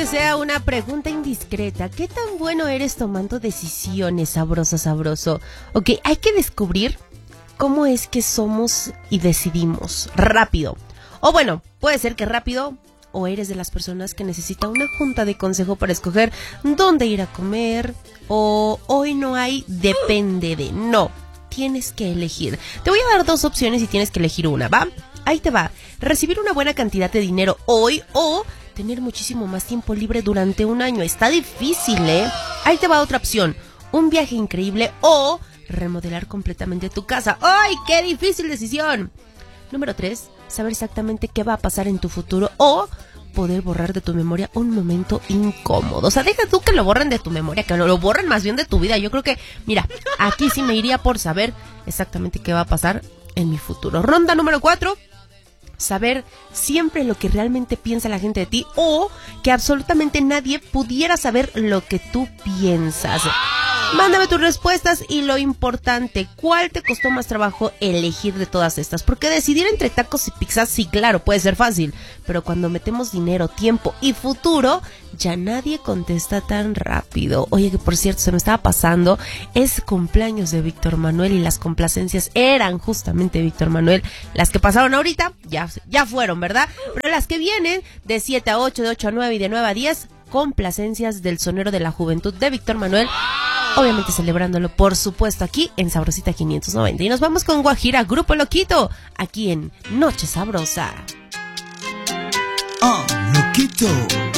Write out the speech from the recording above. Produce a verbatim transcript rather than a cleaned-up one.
Sea una pregunta indiscreta. ¿Qué tan bueno eres tomando decisiones, sabroso, sabroso? Ok, hay que descubrir cómo es que somos y decidimos rápido. O bueno, puede ser que rápido, o eres de las personas que necesita una junta de consejo para escoger dónde ir a comer, o hoy no hay, depende de. No, tienes que elegir. Te voy a dar dos opciones y tienes que elegir una, ¿va? Ahí te va. Recibir una buena cantidad de dinero hoy o tener muchísimo más tiempo libre durante un año. Está difícil, ¿eh? Ahí te va otra opción. Un viaje increíble o remodelar completamente tu casa. ¡Ay, qué difícil decisión! Número tres, saber exactamente qué va a pasar en tu futuro o poder borrar de tu memoria un momento incómodo. O sea, deja tú que lo borren de tu memoria, que lo borren más bien de tu vida. Yo creo que, mira, aquí sí me iría por saber exactamente qué va a pasar en mi futuro. Ronda número cuatro. Saber siempre lo que realmente piensa la gente de ti o que absolutamente nadie pudiera saber lo que tú piensas. Mándame tus respuestas y lo importante, ¿cuál te costó más trabajo elegir de todas estas? Porque decidir entre tacos y pizzas, sí, claro, puede ser fácil, pero cuando metemos dinero, tiempo y futuro, ya nadie contesta tan rápido. Oye, que por cierto, se me estaba pasando, es cumpleaños de Víctor Manuel y las complacencias eran justamente Víctor Manuel. Las que pasaron ahorita, ya, ya fueron, ¿verdad? Pero las que vienen, de siete a ocho, de ocho a nueve y de nueve a diez, complacencias del sonero de la juventud de Víctor Manuel. Obviamente celebrándolo, por supuesto, aquí en Sabrosita quinientos noventa. Y nos vamos con Guajira, Grupo Loquito, aquí en Noche Sabrosa. Ah, Loquito.